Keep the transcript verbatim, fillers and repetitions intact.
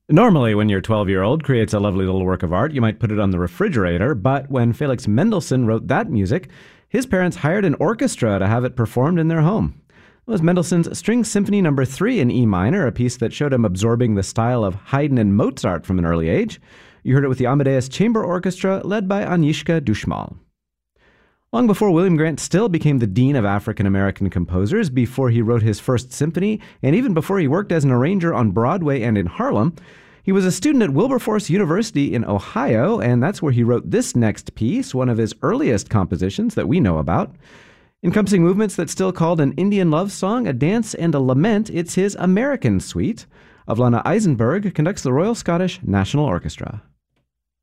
Normally, when your twelve-year-old creates a lovely little work of art, you might put it on the refrigerator, but when Felix Mendelssohn wrote that music, his parents hired an orchestra to have it performed in their home. It was Mendelssohn's String Symphony Number three in E minor, a piece that showed him absorbing the style of Haydn and Mozart from an early age. You heard it with the Amadeus Chamber Orchestra, led by Agnieszka Dushmal. Long before William Grant Still became the Dean of African American Composers, before he wrote his first symphony, and even before he worked as an arranger on Broadway and in Harlem, he was a student at Wilberforce University in Ohio, and that's where he wrote this next piece, one of his earliest compositions that we know about. Encompassing movements that's still called an Indian love song, a dance, and a lament, it's his American Suite. Avlana Eisenberg conducts the Royal Scottish National Orchestra.